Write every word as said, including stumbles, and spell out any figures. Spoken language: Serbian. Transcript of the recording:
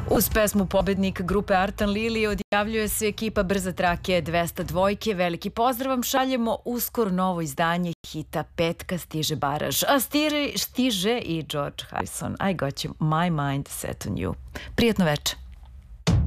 Uz pesmu Pobednik grupe Artan Lili odjavljuje se ekipa Brza trake dvesta dvojke. Veliki pozdrav vam šaljemo, uskoro novo izdanje hita petka stiže Baraž, a stiže i George Harrison. I got you, my mind set on you. Prijetno večer.